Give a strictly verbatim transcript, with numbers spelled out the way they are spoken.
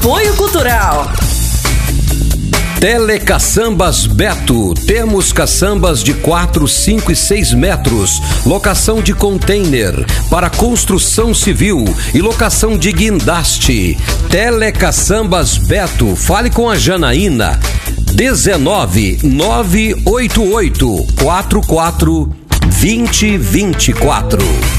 Apoio Cultural. Telecaçambas Beto. Temos caçambas de quatro, cinco e seis metros. Locação de container para construção civil e locação de guindaste. Telecaçambas Beto. Fale com a Janaína. dezenove, nove oito oito, quatro quatro, vinte, vinte e quatro.